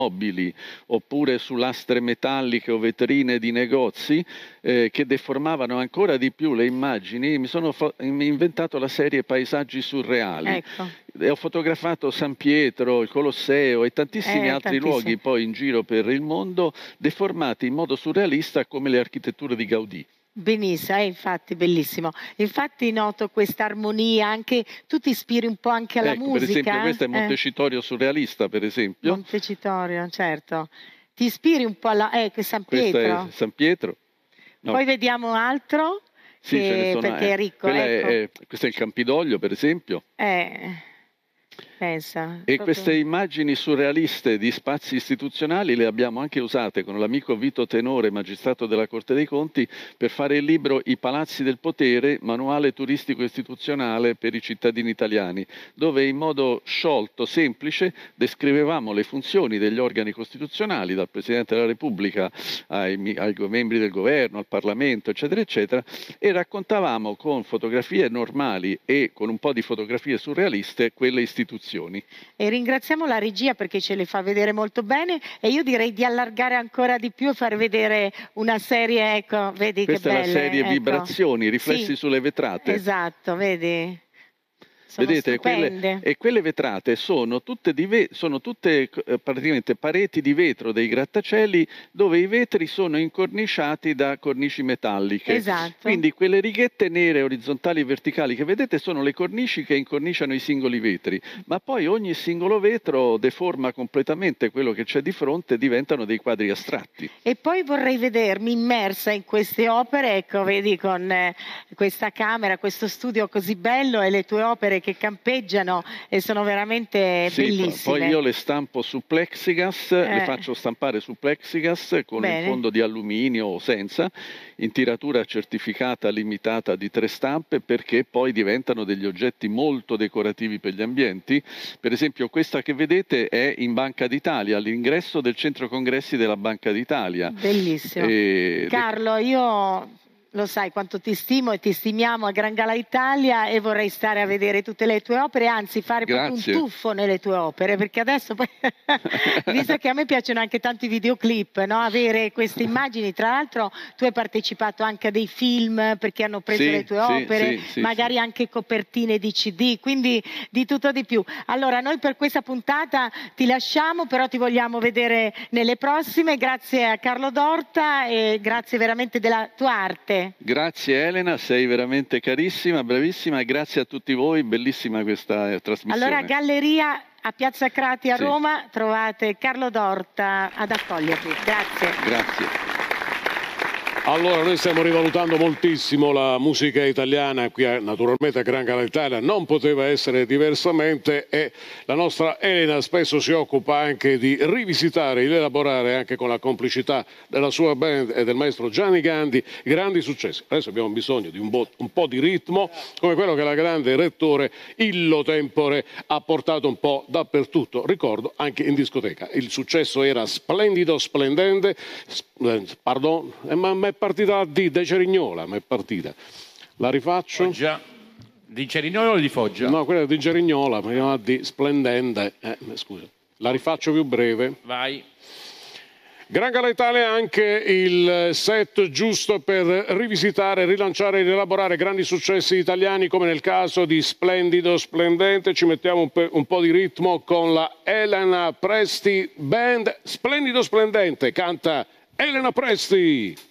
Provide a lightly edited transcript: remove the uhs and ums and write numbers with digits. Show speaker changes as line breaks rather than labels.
mobili oppure su lastre metalliche o vetrine di negozi che deformavano ancora di più le immagini, mi sono inventato la serie Paesaggi surreali.
Ecco.
E ho fotografato San Pietro, il Colosseo e tantissimi altri luoghi poi in giro per il mondo, deformati in modo surrealista come le architetture di Gaudì.
Benissimo, infatti bellissimo. Infatti noto questa armonia, anche tu ti ispiri un po' anche alla musica.
Per esempio questo è Montecitorio surrealista, per esempio.
Montecitorio, certo. Ti ispiri un po' alla... San Pietro.
Questo è San Pietro.
No. Poi vediamo altro,
sì, ce ne sono,
perché è ricco.
Questo è il Campidoglio, per esempio.
Pensa,
e queste immagini surrealiste di spazi istituzionali le abbiamo anche usate con l'amico Vito Tenore, magistrato della Corte dei Conti, per fare il libro I Palazzi del Potere, manuale turistico istituzionale per i cittadini italiani, dove in modo sciolto, semplice, descrivevamo le funzioni degli organi costituzionali, dal Presidente della Repubblica ai membri del governo, al Parlamento, eccetera, eccetera, e raccontavamo con fotografie normali e con un po' di fotografie surrealiste quelle istituzioni.
E ringraziamo la regia perché ce le fa vedere molto bene, e io direi di allargare ancora di più e far vedere una serie, ecco, vedi
questa
che belle.
Questa è la serie Vibrazioni, riflessi sulle vetrate.
Esatto, vedi? Sono
vedete, quelle vetrate sono tutte praticamente pareti di vetro dei grattacieli dove i vetri sono incorniciati da cornici metalliche.
Esatto.
Quindi quelle righette nere orizzontali e verticali che vedete sono le cornici che incorniciano i singoli vetri, ma poi ogni singolo vetro deforma completamente quello che c'è di fronte e diventano dei quadri astratti.
E poi vorrei vedermi immersa in queste opere, ecco, vedi, con questa camera, questo studio così bello e le tue opere che campeggiano e sono veramente bellissime.
Poi io le stampo su plexigas, le faccio stampare su plexigas con un fondo di alluminio o senza, in tiratura certificata limitata di 3 stampe, perché poi diventano degli oggetti molto decorativi per gli ambienti. Per esempio questa che vedete è in Banca d'Italia, all'ingresso del centro congressi della Banca d'Italia.
Bellissimo. Carlo, io... Lo sai quanto ti stimo e ti stimiamo a Gran Gala Italia, e vorrei stare a vedere tutte le tue opere, anzi fare proprio un tuffo nelle tue opere, perché adesso poi, visto che a me piacciono anche tanti videoclip, no? Avere queste immagini. Tra l'altro tu hai partecipato anche a dei film perché hanno preso le tue opere, magari anche copertine di CD, quindi di tutto di più. Allora noi per questa puntata ti lasciamo, però ti vogliamo vedere nelle prossime. Grazie a Carlo Dorta e grazie veramente della tua arte.
Grazie Elena, sei veramente carissima, bravissima, e grazie a tutti voi, bellissima questa trasmissione.
Allora, Galleria a Piazza Crati a Roma, trovate Carlo Dorta ad accogliervi. Grazie.
Grazie.
Allora, noi stiamo rivalutando moltissimo la musica italiana, qui naturalmente a Gran Gala Italia non poteva essere diversamente, e la nostra Elena spesso si occupa anche di rivisitare, di elaborare, anche con la complicità della sua band e del maestro Gianni Gandi, grandi successi. Adesso abbiamo bisogno di un po' di ritmo, come quello che la grande Rettore Illo Tempore ha portato un po' dappertutto, ricordo anche in discoteca. Il successo era splendido, splendente, pardon, ma è partita la D, De Cerignola, ma è partita. La rifaccio?
Foggia. Di Cerignola o di Foggia?
No, quella è di Cerignola, ma chiamava D, splendente. Scusa, la rifaccio più breve.
Vai.
Gran Gala Italia è anche il set giusto per rivisitare, rilanciare e rielaborare grandi successi italiani, come nel caso di Splendido Splendente. Ci mettiamo un po' di ritmo con la Elena Presti Band. Splendido Splendente, canta Elena Presti.